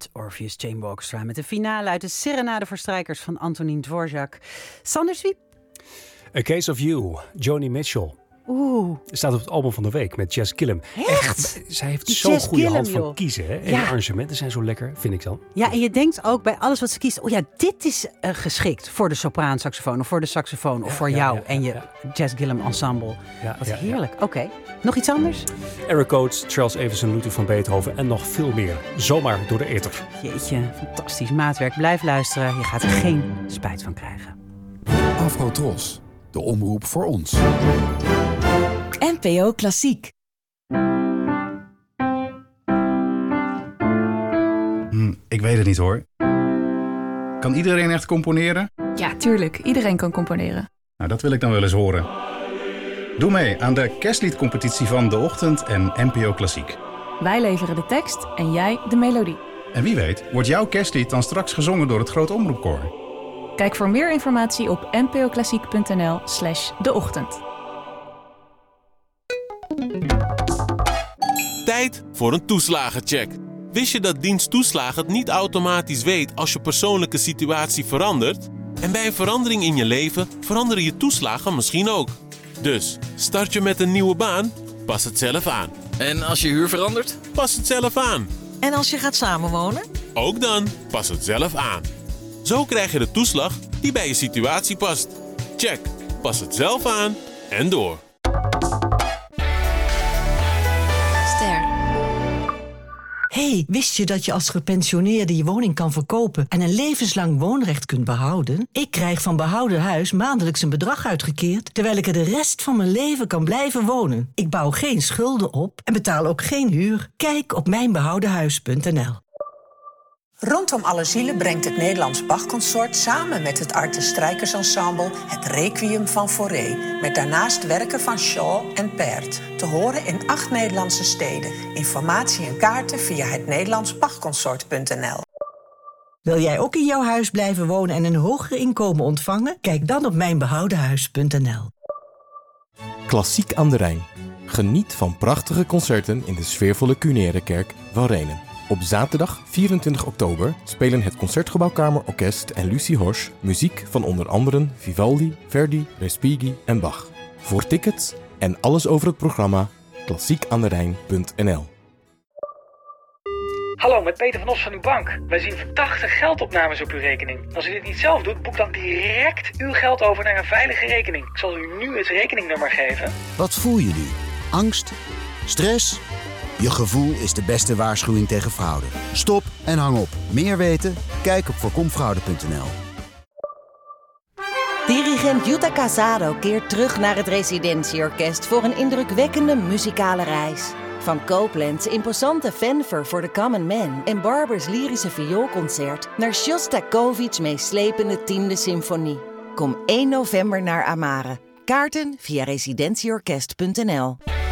met Orpheus Chain Orchestra. Met de finale uit de Serenade voor strijkers van Antonin Dvorak. Sander Zwiep. A Case of You, Joni Mitchell. Staat op het album van de week met Jess Gillum. Echt? Zij heeft Die zo'n Jess goede Gillum, hand van joh. kiezen. Hè? En Ja. de arrangementen zijn zo lekker, vind ik dan. Ja, en je denkt ook bij alles wat ze kiest... oh ja, dit is geschikt voor de sopraansaxofoon... of voor de saxofoon of voor jou en je Jess Gillum ensemble. Wat heerlijk. Oké. Nog iets anders? Eric Coates, Charles Evenson, Ludwig van Beethoven en nog veel meer. Zomaar door de ether. Jeetje, fantastisch maatwerk. Blijf luisteren. Je gaat er geen spijt van krijgen. Afro-Tros, de omroep voor ons. NPO Klassiek. Ik weet het niet hoor. Kan iedereen echt componeren? Ja, tuurlijk. Iedereen kan componeren. Nou, dat wil ik dan wel eens horen. Doe mee aan de kerstliedcompetitie van De Ochtend en NPO Klassiek. Wij leveren de tekst en jij de melodie. En wie weet, wordt jouw kerstlied dan straks gezongen door het Groot Omroepkoor? Kijk voor meer informatie op npoklassiek.nl/deochtend. Tijd voor een toeslagencheck. Wist je dat dienst toeslagen het niet automatisch weet als je persoonlijke situatie verandert? En bij een verandering in je leven veranderen je toeslagen misschien ook. Dus, start je met een nieuwe baan? Pas het zelf aan. En als je huur verandert? Pas het zelf aan. En als je gaat samenwonen? Ook dan, pas het zelf aan. Zo krijg je de toeslag die bij je situatie past. Check, pas het zelf aan en door. Hey, wist je dat je als gepensioneerde je woning kan verkopen en een levenslang woonrecht kunt behouden? Ik krijg van Behouden Huis maandelijks een bedrag uitgekeerd, terwijl ik er de rest van mijn leven kan blijven wonen. Ik bouw geen schulden op en betaal ook geen huur. Kijk op mijnbehoudenhuis.nl. Rondom alle zielen brengt het Nederlands Bachconsort samen met het Arte Strijkersensemble het Requiem van Fauré, met daarnaast werken van Shaw en Pärt, te horen in 8 Nederlandse steden. Informatie en kaarten via het Nederlandsbachconsort.nl. Wil jij ook in jouw huis blijven wonen en een hoger inkomen ontvangen? Kijk dan op mijnbehoudenhuis.nl. Klassiek aan de Rijn. Geniet van prachtige concerten in de sfeervolle Cunaire Kerk van Renen. Op zaterdag 24 oktober spelen het Concertgebouw Orkest en Lucie Horsch muziek van onder andere Vivaldi, Verdi, Respighi en Bach. Voor tickets en alles over het programma klassiekaanderijn.nl. Hallo, met Peter van Os van uw bank. Wij zien verdachte geldopnames op uw rekening. Als u dit niet zelf doet, boek dan direct uw geld over naar een veilige rekening. Ik zal u nu het rekeningnummer geven. Wat voel je nu? Angst? Stress? Je gevoel is de beste waarschuwing tegen fraude. Stop en hang op. Meer weten? Kijk op voorkomfraude.nl. Dirigent Jutta Casado keert terug naar het Residentieorkest voor een indrukwekkende muzikale reis. Van Copland's imposante fanfare voor The Common Man en Barbers lyrische vioolconcert naar Shostakovich's meeslepende 10e symfonie. Kom 1 november naar Amare. Kaarten via residentieorkest.nl.